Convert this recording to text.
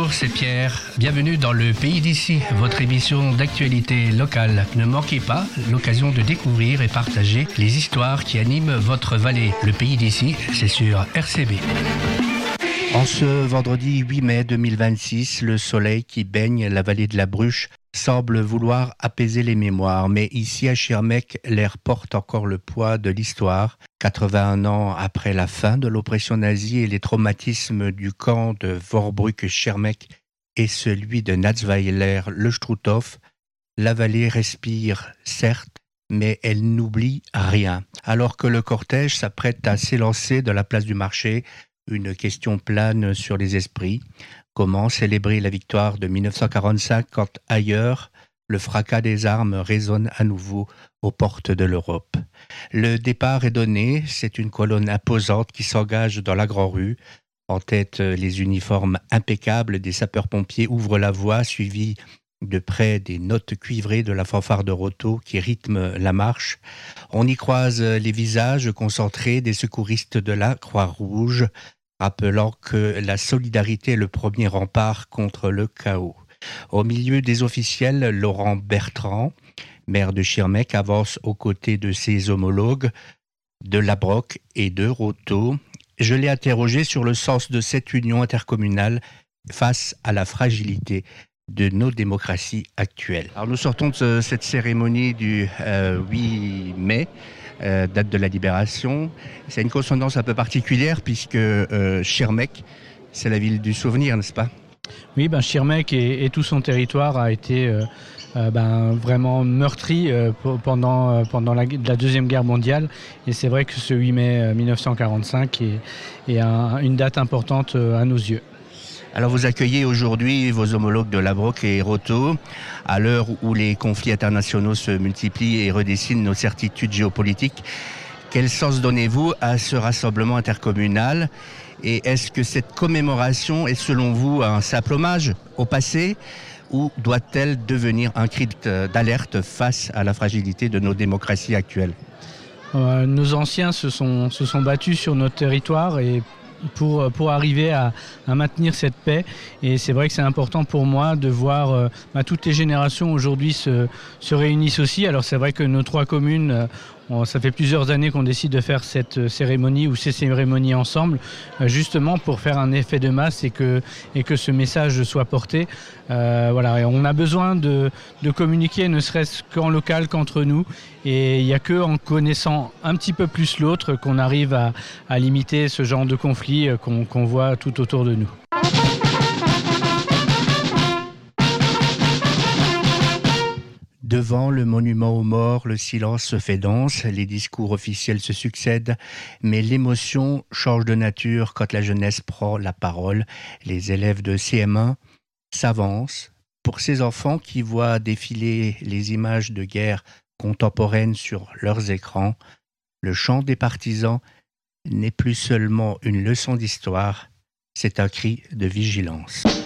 Bonjour, c'est Pierre. Bienvenue dans le Pays d'ici, votre émission d'actualité locale. Ne manquez pas l'occasion de découvrir et partager les histoires qui animent votre vallée. Le Pays d'ici, c'est sur RCB. En ce vendredi 8 mai 2026, le soleil qui baigne la vallée de la Bruche semble vouloir apaiser les mémoires. Mais ici à Schirmeck, l'air porte encore le poids de l'histoire. 81 ans après la fin de l'oppression nazie et les traumatismes du camp de Vorbrück-Schirmeck et celui de Natzweiler-le Struthof, la vallée respire, certes, mais elle n'oublie rien. Alors que le cortège s'apprête à s'élancer de la place du marché, une question plane sur les esprits. Comment célébrer la victoire de 1945 quand ailleurs, le fracas des armes résonne à nouveau aux portes de l'Europe? Le départ est donné, c'est une colonne imposante qui s'engage dans la Grand-Rue. En tête, les uniformes impeccables des sapeurs-pompiers ouvrent la voie, suivis de près des notes cuivrées de la fanfare de Roto qui rythme la marche. On y croise les visages concentrés des secouristes de la Croix-Rouge, rappelant que la solidarité est le premier rempart contre le chaos. Au milieu des officiels, Laurent Bertrand, maire de Schirmeck, avance aux côtés de ses homologues de Labroque et de Roto. Je l'ai interrogé sur le sens de cette union intercommunale face à la fragilité de nos démocraties actuelles. Alors nous sortons de cette cérémonie du 8 mai, date de la libération. C'est une consonance un peu particulière puisque Schirmeck, c'est la ville du souvenir, n'est-ce pas ? Oui, Schirmeck et tout son territoire a été vraiment meurtri pendant la Deuxième Guerre mondiale. Et c'est vrai que ce 8 mai 1945 est une date importante à nos yeux. Alors vous accueillez aujourd'hui vos homologues de Labroque et Roto, à l'heure où les conflits internationaux se multiplient et redessinent nos certitudes géopolitiques. Quel sens donnez-vous à ce rassemblement intercommunal ? Et est-ce que cette commémoration est selon vous un simple hommage au passé ou doit-elle devenir un cri d'alerte face à la fragilité de nos démocraties actuelles ? Nos anciens se sont battus sur notre territoire et pour arriver à maintenir cette paix. Et c'est vrai que c'est important pour moi de voir toutes les générations aujourd'hui se réunissent aussi. Alors c'est vrai que nos trois communes, ça fait plusieurs années qu'on décide de faire cette cérémonie ou ces cérémonies ensemble, justement pour faire un effet de masse et que ce message soit porté. Et on a besoin de communiquer, ne serait-ce qu'en local qu'entre nous. Et il n'y a qu'en connaissant un petit peu plus l'autre qu'on arrive à limiter ce genre de conflit qu'on voit tout autour de nous. Devant le monument aux morts, le silence se fait dense, les discours officiels se succèdent, mais l'émotion change de nature quand la jeunesse prend la parole. Les élèves de CM1 s'avancent. Pour ces enfants qui voient défiler les images de guerre contemporaines sur leurs écrans, le chant des partisans n'est plus seulement une leçon d'histoire, c'est un cri de vigilance.